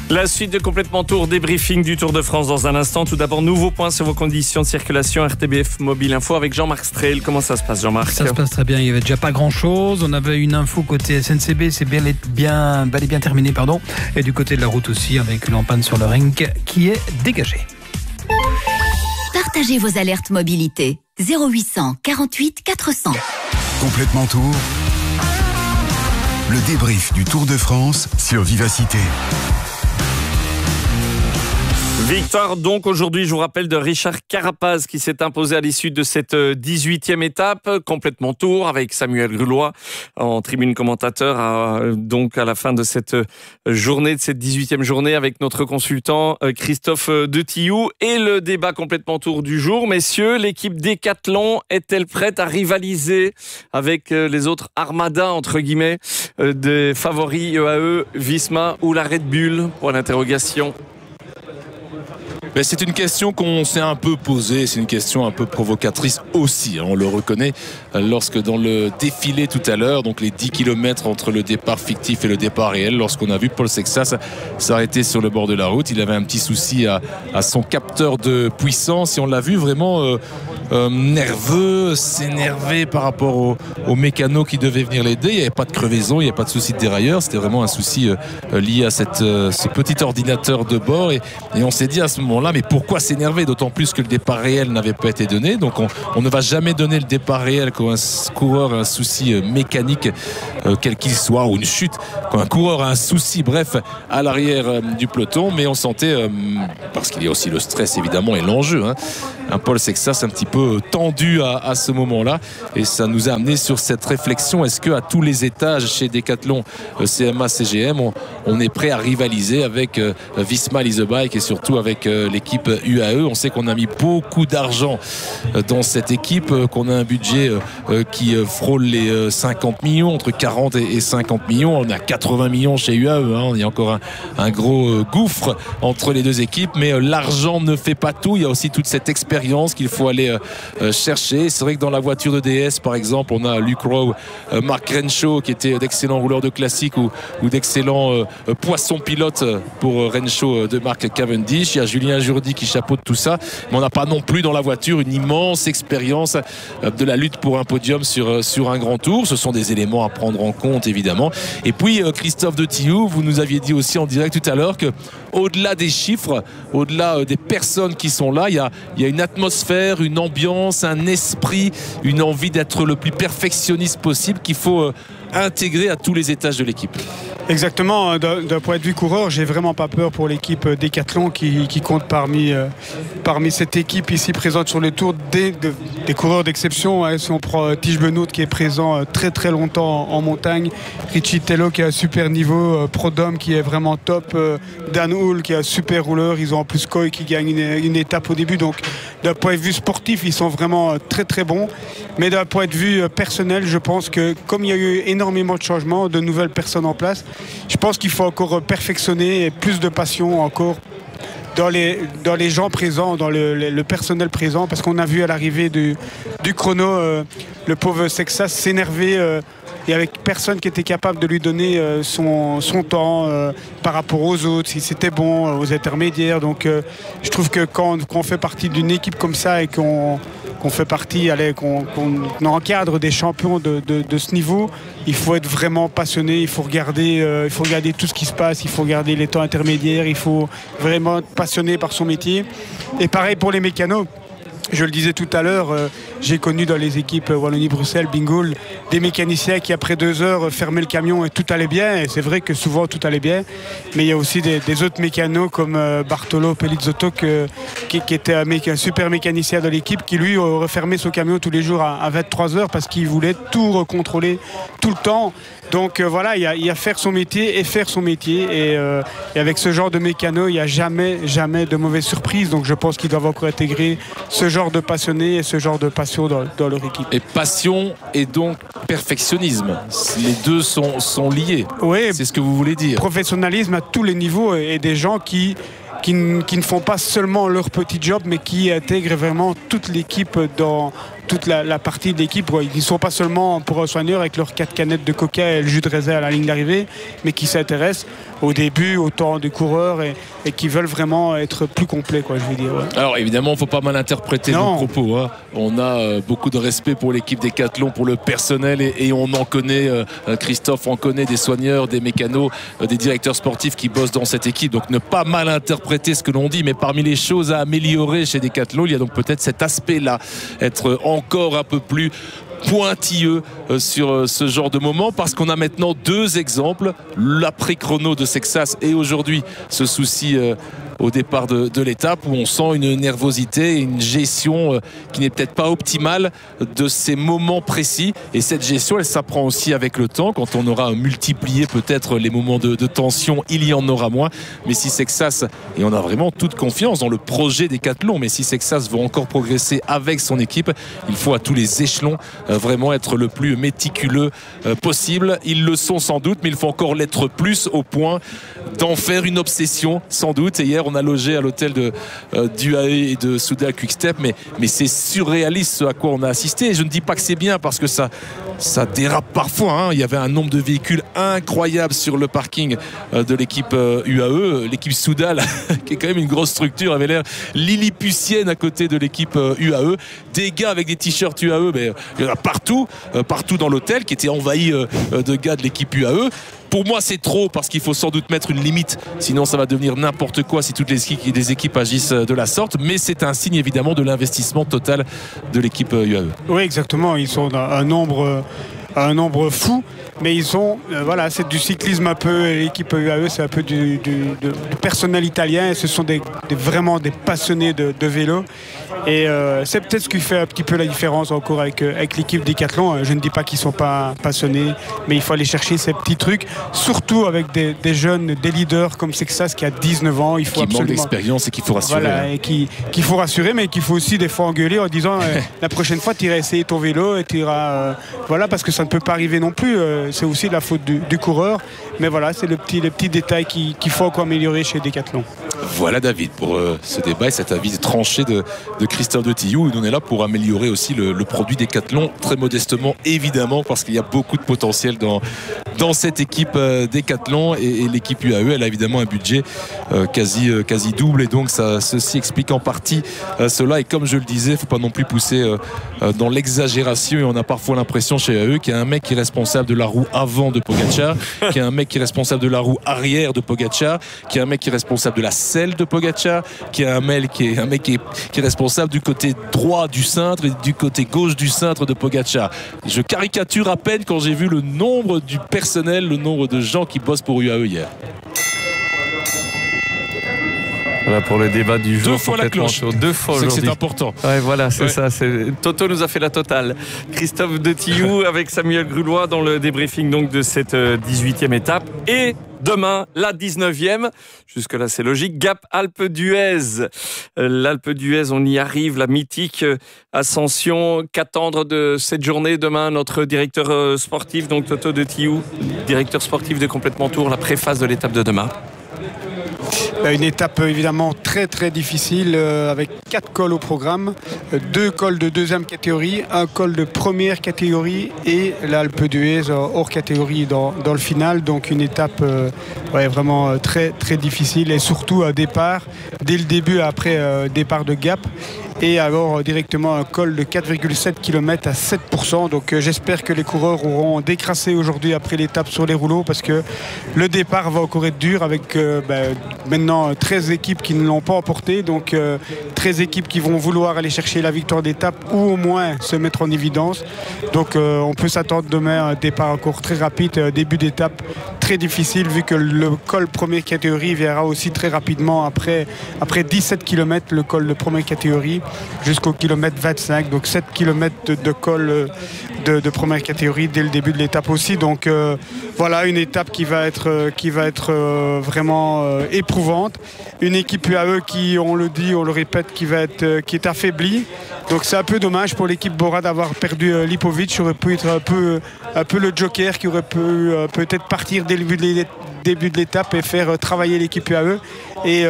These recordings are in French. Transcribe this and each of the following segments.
La suite de Complètement Tour, débriefing du Tour de France dans un instant. Tout d'abord, nouveau point sur vos conditions de circulation. RTBF Mobile Info avec Jean-Marc Strehl. Comment ça se passe, Jean-Marc? Ça se passe très bien, il n'y avait déjà pas grand-chose. On avait une info côté SNCB, c'est bel et bien terminé. Et du côté de la route aussi, avec une panne sur le ring qui est dégagée. Partagez vos alertes mobilité. 0800 48 400. Complètement Tour. Le débrief du Tour de France sur Vivacité. Victoire donc aujourd'hui, je vous rappelle, de Richard Carapaz qui s'est imposé à l'issue de cette 18e étape, Complètement Tour, avec Samuel Grulois en tribune commentateur, donc à la fin de cette journée, de cette 18e journée, avec notre consultant Christophe Detillou. Et le débat Complètement Tour du jour, messieurs, l'équipe Décathlon est-elle prête à rivaliser avec les autres armadas, entre guillemets, des favoris EAE, Visma ou la Red Bull? Pour l'interrogation. Mais c'est une question qu'on s'est un peu posée, c'est une question un peu provocatrice aussi, on le reconnaît, lorsque dans le défilé tout à l'heure, donc les 10 km entre le départ fictif et le départ réel, lorsqu'on a vu Paul Sexas s'arrêter sur le bord de la route, il avait un petit souci à son capteur de puissance et on l'a vu vraiment nerveux, s'énerver par rapport au mécano qui devait venir l'aider. Il n'y avait pas de crevaison, il n'y avait pas de souci de dérailleur, c'était vraiment un souci lié à ce petit ordinateur de bord et on s'est dit à ce moment-là, mais pourquoi s'énerver, d'autant plus que le départ réel n'avait pas été donné, donc on ne va jamais donner le départ réel quand un coureur a un souci mécanique quel qu'il soit, ou une chute, quand un coureur a un souci, bref, à l'arrière du peloton, mais on sentait, parce qu'il y a aussi le stress évidemment et l'enjeu, un Paul Sexas un petit peu tendu à ce moment-là, et ça nous a amené sur cette réflexion, est-ce qu'à tous les étages chez Decathlon, CMA, CGM, on est prêt à rivaliser avec Visma Lease a Bike et surtout avec l'équipe UAE? On sait qu'on a mis beaucoup d'argent dans cette équipe, qu'on a un budget qui frôle les 50 millions, entre 40 et 50 millions. On a 80 millions chez UAE, il y a encore un gros gouffre entre les deux équipes, mais l'argent ne fait pas tout. Il y a aussi toute cette expérience qu'il faut aller chercher. C'est vrai que dans la voiture de DS, par exemple, on a Luke Rowe, Mark Renshaw qui était d'excellents rouleurs de classique ou d'excellents poissons pilotes pour Renshaw de Mark Cavendish. Il y a Julien Jourdi qui chapeaute tout ça, mais on n'a pas non plus dans la voiture une immense expérience de la lutte pour un podium sur un grand tour. Ce sont des éléments à prendre en compte évidemment. Et puis Christophe Detillou, vous nous aviez dit aussi en direct tout à l'heure que au-delà des chiffres, au-delà des personnes qui sont là, il y a une atmosphère, une ambiance, un esprit, une envie d'être le plus perfectionniste possible qu'il faut intégrer à tous les étages de l'équipe. Exactement, d'un point de vue coureur, j'ai vraiment pas peur pour l'équipe Décathlon qui compte parmi cette équipe ici présente sur le tour des coureurs d'exception. Si on prend Tige Benoît qui est présent très très longtemps en montagne, Richie Tello qui a un super niveau, Prodhomme qui est vraiment top, Dan Hull qui est un super rouleur, ils ont en plus Coy qui gagne une étape au début, donc d'un point de vue sportif ils sont vraiment très très bons, mais d'un point de vue personnel, je pense que comme il y a eu énormément de changements, de nouvelles personnes en place, je pense qu'il faut encore perfectionner et plus de passion encore dans les gens présents, dans le personnel présent, parce qu'on a vu à l'arrivée du chrono le pauvre Sexas s'énerver et avec personne qui était capable de lui donner son temps par rapport aux autres, si c'était bon, aux intermédiaires. Donc je trouve que quand on fait partie d'une équipe comme ça et qu'on fait partie, qu'on encadre des champions de ce niveau, il faut être vraiment passionné, il faut regarder tout ce qui se passe, il faut regarder les temps intermédiaires, il faut vraiment être passionné par son métier. Et pareil pour les mécanos. Je le disais tout à l'heure, j'ai connu dans les équipes Wallonie-Bruxelles, Bingoul, des mécaniciens qui après 2 heures fermaient le camion et tout allait bien. Et c'est vrai que souvent tout allait bien. Mais il y a aussi des autres mécanos comme Bartolo Pellizzotto qui était un super mécanicien de l'équipe qui lui refermait son camion tous les jours à 23 heures parce qu'il voulait tout recontrôler tout le temps. Donc voilà, il y a faire son métier et faire son métier. Et avec ce genre de mécano, il n'y a jamais de mauvaises surprises. Donc je pense qu'ils doivent encore intégrer ce genre de passionnés et ce genre de passion dans leur équipe. Et passion et donc perfectionnisme, les deux sont liés. Oui, c'est ce que vous voulez dire. Professionnalisme à tous les niveaux et des gens qui ne font pas seulement leur petit job, mais qui intègrent vraiment toute l'équipe dans toute la partie de l'équipe. Ils ne sont pas seulement pour soigneurs avec leurs 4 canettes de coca et le jus de raisin à la ligne d'arrivée, mais qui s'intéressent au début, au temps du coureur et qui veulent vraiment être plus complets, quoi, je veux dire. Ouais. Alors évidemment, il ne faut pas mal interpréter nos propos. Hein. On a beaucoup de respect pour l'équipe Décathlon, pour le personnel et on en connaît, Christophe en connaît des soigneurs, des mécanos, des directeurs sportifs qui bossent dans cette équipe. Donc ne pas mal interpréter ce que l'on dit, mais parmi les choses à améliorer chez Décathlon, il y a donc peut-être cet aspect-là, être encore un peu plus pointilleux sur ce genre de moment, parce qu'on a maintenant 2 exemples, l'après-chrono de Sexas et aujourd'hui ce souci au départ de l'étape où on sent une nervosité et une gestion qui n'est peut-être pas optimale de ces moments précis. Et cette gestion, elle s'apprend aussi avec le temps. Quand on aura multiplié peut-être les moments de tension, il y en aura moins. Mais si Sexas, et on a vraiment toute confiance dans le projet Décathlon, mais si Sexas veut encore progresser avec son équipe, il faut à tous les échelons vraiment être le plus méticuleux possible. Ils le sont sans doute, mais il faut encore l'être plus au point d'en faire une obsession sans doute. Et hier on a logé à l'hôtel d'UAE et de Soudal Quick-Step, mais c'est surréaliste ce à quoi on a assisté. Et je ne dis pas que c'est bien parce que ça dérape parfois, hein. Il y avait un nombre de véhicules incroyable sur le parking de l'équipe UAE. L'équipe Soudal qui est quand même une grosse structure avait l'air lilliputienne à côté de l'équipe UAE. Des gars avec des t-shirts UAE, mais il y en a partout dans l'hôtel qui était envahi de gars de l'équipe UAE. Pour moi, c'est trop parce qu'il faut sans doute mettre une limite. Sinon, ça va devenir n'importe quoi si toutes les équipes agissent de la sorte. Mais c'est un signe évidemment de l'investissement total de l'équipe UAE. Oui, exactement. Ils sont un nombre fou. Mais ils sont, voilà, c'est du cyclisme un peu. L'équipe UAE, c'est un peu du personnel italien. Et ce sont vraiment des passionnés de vélo. Et c'est peut-être ce qui fait un petit peu la différence encore avec l'équipe Décathlon. Je ne dis pas qu'ils ne sont pas passionnés, mais il faut aller chercher ces petits trucs, surtout avec des jeunes, des leaders comme Sexas qui a 19 ans. Il faut qui manque d'expérience et qu'il faut rassurer. Voilà, et qu'il faut rassurer, mais qu'il faut aussi des fois engueuler en disant la prochaine fois, tu iras essayer ton vélo et tu iras. Voilà, parce que ça ne peut pas arriver non plus. C'est aussi la faute du coureur. Mais voilà, c'est les petits détails qu'il faut encore améliorer chez Décathlon. Voilà David pour ce débat et cet avis tranché de Christophe de Tillou. On est là pour améliorer aussi le produit Décathlon très modestement évidemment parce qu'il y a beaucoup de potentiel dans cette équipe Décathlon et l'équipe UAE elle a évidemment un budget quasi double et donc ceci explique en partie cela et comme je le disais il ne faut pas non plus pousser dans l'exagération et on a parfois l'impression chez UAE qu'il y a un mec qui est responsable de la roue avant de Pogačar, qu'il y a un mec qui est responsable de la roue arrière de Pogačar, qu'il y a un mec qui est responsable de la selle de Pogačar, qu'il y a un mec qui est responsable du côté droit du cintre et du côté gauche du cintre de Pogačar. Je caricature à peine quand j'ai vu le nombre du personnel, le nombre de gens qui bossent pour UAE hier. Voilà pour le débat du jour. 2 fois la cloche. 2 fois aujourd'hui. C'est important. Ouais, voilà, c'est ça. Toto nous a fait la totale. Christophe de Tillou avec Samuel Grulois dans le débriefing donc de cette 18e étape. Et demain, la 19e. Jusque-là, c'est logique. Gap Alpe d'Huez. L'Alpe d'Huez, on y arrive. La mythique ascension. Qu'attendre de cette journée demain? Notre directeur sportif, donc Toto de Tillou, directeur sportif de Complètement Tour, la préface de l'étape de demain. Une étape évidemment très très difficile avec 4 cols au programme, 2 cols de deuxième catégorie, un col de première catégorie et l'Alpe d'Huez hors catégorie dans le final. Donc une étape vraiment très très difficile et surtout un départ dès le début après départ de Gap. Et alors directement un col de 4,7 km à 7%. Donc j'espère que les coureurs auront décrassé aujourd'hui après l'étape sur les rouleaux parce que le départ va encore être dur avec maintenant 13 équipes qui ne l'ont pas emporté. Donc 13 équipes qui vont vouloir aller chercher la victoire d'étape ou au moins se mettre en évidence. Donc on peut s'attendre demain à un départ encore très rapide, début d'étape très difficile vu que le col première catégorie viendra aussi très rapidement après 17 km le col de première catégorie jusqu'au kilomètre 25, donc 7 km de col de première catégorie dès le début de l'étape aussi. Donc voilà une étape qui va être vraiment éprouvante. Une équipe UAE qui, on le dit, on le répète, qui est affaiblie. Donc c'est un peu dommage pour l'équipe Bora d'avoir perdu Lipovic. Aurait pu être un peu le joker qui aurait pu peut-être partir dès le début début de l'étape et faire travailler l'équipe UAE et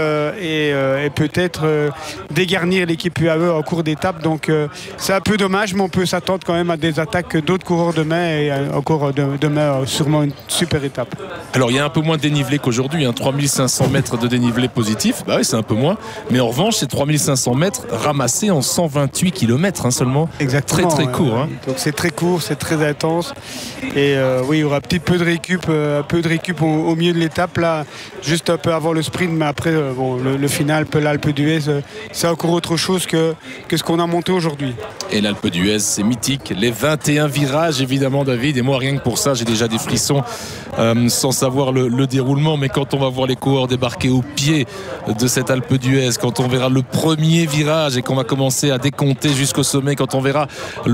peut-être dégarnir l'équipe UAE en cours d'étape. Donc c'est un peu dommage, mais on peut s'attendre quand même à des attaques d'autres coureurs demain et encore demain sûrement une super étape. Alors il y a un peu moins de dénivelé qu'aujourd'hui, 3500 mètres de dénivelé positif, bah oui, c'est un peu moins, mais en revanche c'est 3500 mètres ramassés en 128 km seulement. Exactement, très court. Donc c'est très court, c'est très intense et oui, il y aura un petit peu de récup au milieu de l'étape là, juste un peu avant le sprint, mais après le final, l'Alpe d'Huez, c'est encore autre chose que ce qu'on a monté aujourd'hui. Et l'Alpe d'Huez, c'est mythique, les 21 virages évidemment, David, et moi rien que pour ça j'ai déjà des frissons sans savoir le déroulement, mais quand on va voir les coureurs débarquer au pied de cette Alpe d'Huez, quand on verra le premier virage et qu'on va commencer à décompter jusqu'au sommet, quand on verra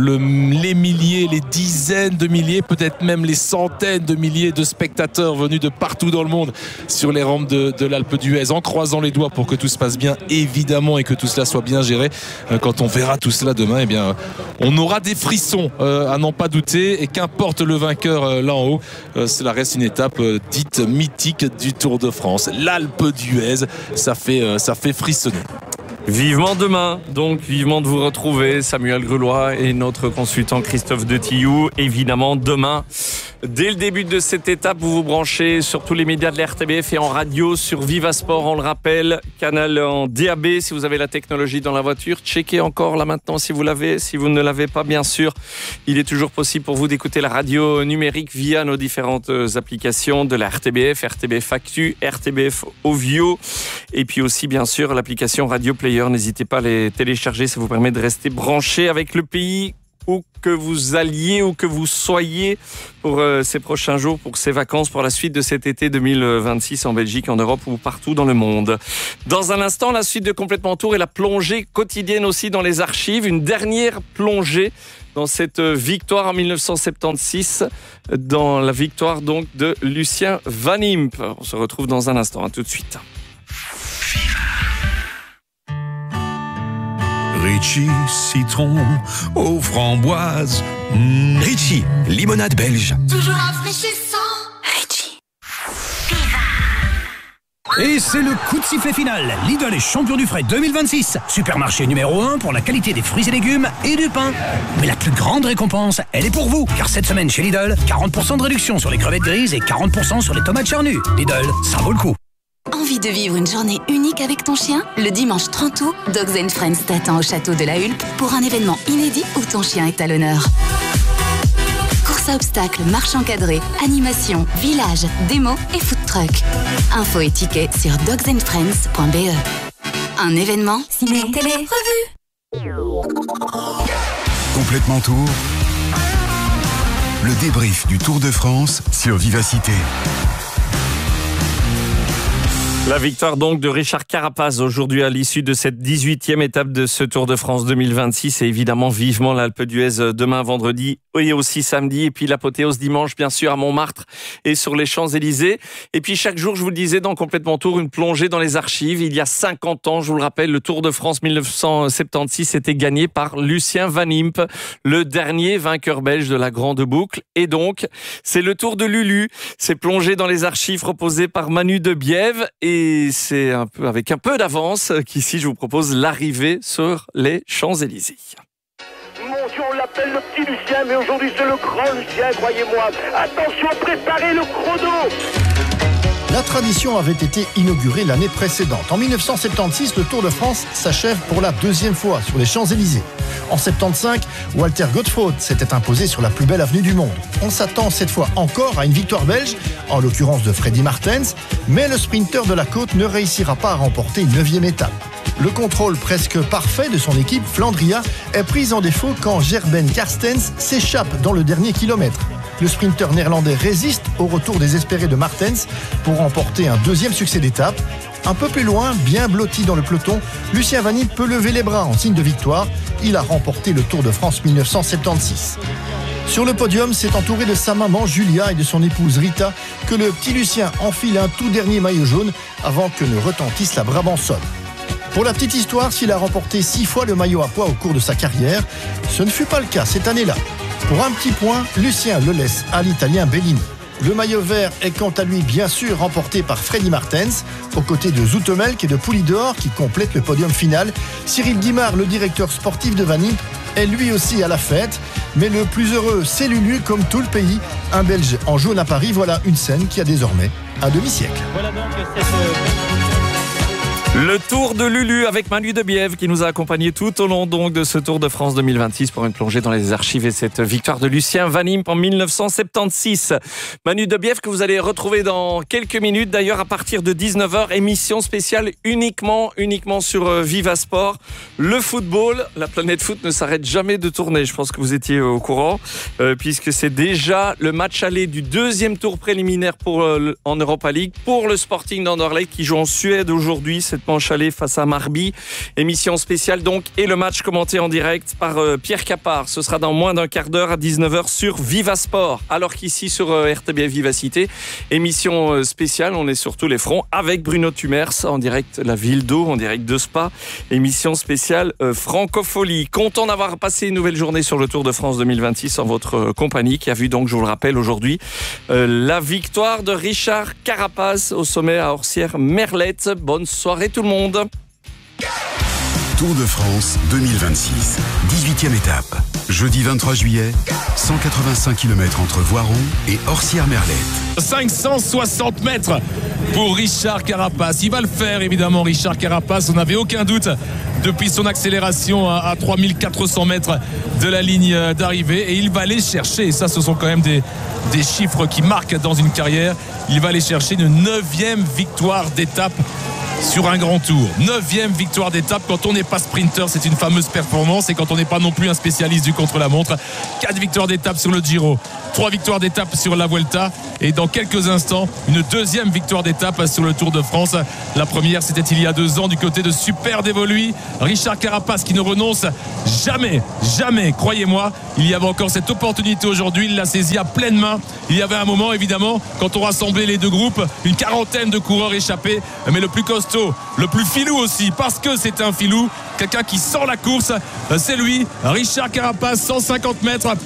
les milliers, les dizaines de milliers, peut-être même les centaines de milliers de spectateurs venus de partout dans le monde sur les rampes de l'Alpe d'Huez, en croisant les doigts pour que tout se passe bien évidemment et que tout cela soit bien géré, quand on verra tout cela demain, eh bien on aura des frissons à n'en pas douter, et qu'importe le vainqueur là en haut, cela reste une étape dite mythique du Tour de France. L'Alpe d'Huez, ça fait frissonner. Vivement demain, donc vivement de vous retrouver, Samuel Grulois et notre consultant Christophe Detillou. Évidemment, demain, dès le début de cette étape, vous vous branchez sur tous les médias de la RTBF et en radio sur Vivasport, on le rappelle, canal en DAB si vous avez la technologie dans la voiture. Checkez encore là maintenant si vous l'avez. Si vous ne l'avez pas, bien sûr, il est toujours possible pour vous d'écouter la radio numérique via nos différentes applications de la RTBF, RTBF Actu, RTBF Ovio, et puis aussi bien sûr l'application Radio Player. N'hésitez pas à les télécharger, ça vous permet de rester branché avec le pays où que vous alliez, où que vous soyez pour ces prochains jours, pour ces vacances, pour la suite de cet été 2026 en Belgique, en Europe ou partout dans le monde. Dans un instant, la suite de Complètement Tour et la plongée quotidienne aussi dans les archives. Une dernière plongée dans cette victoire en 1976, dans la victoire donc de Lucien Van Impe. On se retrouve dans un instant, tout de suite. Ritchie, citron aux framboises. Ritchie, limonade belge. Toujours rafraîchissant. Ritchie. Et c'est le coup de sifflet final. Lidl est champion du frais 2026. Supermarché numéro 1 pour la qualité des fruits et légumes et du pain. Mais la plus grande récompense, elle est pour vous. Car cette semaine chez Lidl, 40% de réduction sur les crevettes grises et 40% sur les tomates charnues. Lidl, ça vaut le coup. Envie de vivre une journée unique avec ton chien? Le dimanche 30 août, Dogs & Friends t'attend au château de la Hulpe pour un événement inédit où ton chien est à l'honneur. Course à obstacles, marche encadrée, animation, village, démo et food truck. Infos et tickets sur dogsandfriends.be. Un événement ciné, télé, revue. Complètement Tour. Le débrief du Tour de France sur Vivacité. La victoire donc de Richard Carapaz aujourd'hui à l'issue de cette 18e étape de ce Tour de France 2026 et évidemment vivement l'Alpe d'Huez demain vendredi et aussi samedi et puis l'apothéose dimanche bien sûr à Montmartre et sur les Champs-Élysées. Et puis chaque jour, je vous le disais dans Complètement Tour, une plongée dans les archives. Il y a 50 ans, je vous le rappelle, le Tour de France 1976 était gagné par Lucien Van Impe, le dernier vainqueur belge de la Grande Boucle. Et donc, c'est le Tour de Lulu. C'est plongé dans les archives proposées par Manu de Bièvre et c'est un peu avec un peu d'avance qu'ici je vous propose l'arrivée sur les Champs-Élysées. Mon Dieu, on l'appelle le petit Lucien, mais aujourd'hui c'est le grand Lucien, croyez-moi. Attention, préparez le chrono. La tradition avait été inaugurée l'année précédente. En 1976, le Tour de France s'achève pour la deuxième fois sur les Champs-Élysées. En 75, Walter Godefroot s'était imposé sur la plus belle avenue du monde. On s'attend cette fois encore à une victoire belge, en l'occurrence de Freddy Martens, mais le sprinter de la côte ne réussira pas à remporter une 9e étape. Le contrôle presque parfait de son équipe, Flandria, est pris en défaut quand Gerben Carstens s'échappe dans le dernier kilomètre. Le sprinter néerlandais résiste au retour désespéré de Martens pour remporter un 2e succès d'étape. Un peu plus loin, bien blotti dans le peloton, Lucien Van Impe peut lever les bras en signe de victoire. Il a remporté le Tour de France 1976. Sur le podium, c'est entouré de sa maman Julia et de son épouse Rita que le petit Lucien enfile un tout dernier maillot jaune avant que ne retentisse la Brabançonne. Pour la petite histoire, s'il a remporté 6 fois le maillot à pois au cours de sa carrière, ce ne fut pas le cas cette année-là. Pour un petit point, Lucien le laisse à l'Italien Bellini. Le maillot vert est quant à lui bien sûr remporté par Freddy Martens, aux côtés de Zoetemelk et de Poulidor qui complètent le podium final. Cyril Guimard, le directeur sportif de Van Impe, est lui aussi à la fête. Mais le plus heureux, c'est Lulu, comme tout le pays. Un Belge en jaune à Paris, voilà une scène qui a désormais un demi-siècle. Voilà donc Le Tour de Lulu avec Manu Debièvre qui nous a accompagnés tout au long donc de ce Tour de France 2026 pour une plongée dans les archives et cette victoire de Lucien Van Impe en 1976. Manu Debièvre que vous allez retrouver dans quelques minutes. D'ailleurs à partir de 19h, émission spéciale uniquement sur Viva Sport. Le football, la planète foot ne s'arrête jamais de tourner. Je pense que vous étiez au courant puisque c'est déjà le match aller du deuxième tour préliminaire en Europa League pour le Sporting d'Anderlecht qui joue en Suède aujourd'hui. Cette manche aller face à Marby. Émission spéciale donc et le match commenté en direct par Pierre Capard. Ce sera dans moins d'un quart d'heure à 19h sur Viva Sport. Alors qu'ici sur RTBF Vivacité, émission spéciale, on est sur tous les fronts avec Bruno Tumers en direct la ville d'Eau, en direct de Spa. Émission spéciale Francophonie. Content d'avoir passé une nouvelle journée sur le Tour de France 2026 en votre compagnie qui a vu donc, je vous le rappelle aujourd'hui, la victoire de Richard Carapaz au sommet à Orsières-Merlette. Bonne soirée tout le monde. Tour de France 2026, 18e étape. Jeudi 23 juillet, 185 km entre Voiron et Orsières-Merlette. 560 mètres pour Richard Carapaz. Il va le faire évidemment, Richard Carapaz. On n'avait aucun doute depuis son accélération à 3400 mètres de la ligne d'arrivée. Et il va aller chercher, et ça ce sont quand même des chiffres qui marquent dans une carrière, il va aller chercher une 9e victoire d'étape sur un grand tour. 9e victoire d'étape. Quand on n'est pas sprinter, c'est une fameuse performance. Et quand on n'est pas non plus un spécialiste du contre-la-montre, 4 victoires d'étape sur le Giro, 3 victoires d'étape sur la Vuelta. Et dans quelques instants, une 2e victoire d'étape sur le Tour de France. La première, c'était il y a 2 ans du côté de Super Dévoluy. Richard Carapaz qui ne renonce jamais, croyez-moi. Il y avait encore cette opportunité aujourd'hui. Il l'a saisie à pleine main. Il y avait un moment, évidemment, quand on rassemblait les deux groupes, une quarantaine de coureurs échappés. Mais le plus costaud, le plus filou aussi, parce que c'est un filou, quelqu'un qui sent la course, c'est lui, Richard Carapaz, 150 mètres.